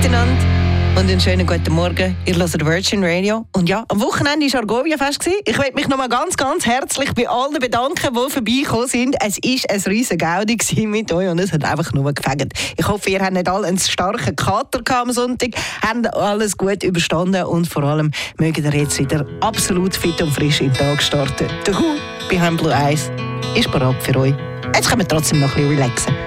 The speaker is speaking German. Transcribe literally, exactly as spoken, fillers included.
miteinander und einen schönen guten Morgen. Ihr hört Virgin Radio. Und ja, am Wochenende war Argovia-Fest. Ich möchte mich noch mal ganz, ganz herzlich bei allen bedanken, die vorbeigekommen sind. Es war ein riesen Gaudi mit euch und es hat einfach nur gefegt. Ich hoffe, ihr habt nicht alle einen starken Kater am Sonntag, habt alles gut überstanden und vor allem mögt ihr jetzt wieder absolut fit und frisch in den Tag starten. Der Hu bei Blue Eyes ist bereit für euch. Jetzt können wir trotzdem noch ein bisschen relaxen.